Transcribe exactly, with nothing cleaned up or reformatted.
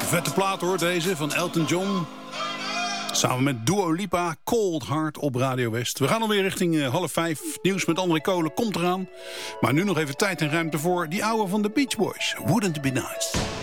Vette plaat hoor, deze van Elton John. Samen met Dua Lipa, Cold Heart op Radio West. We gaan alweer richting uh, half vijf. Nieuws met André Kolen komt eraan. Maar nu nog even tijd en ruimte voor die oude van de Beach Boys. Wouldn't it be nice?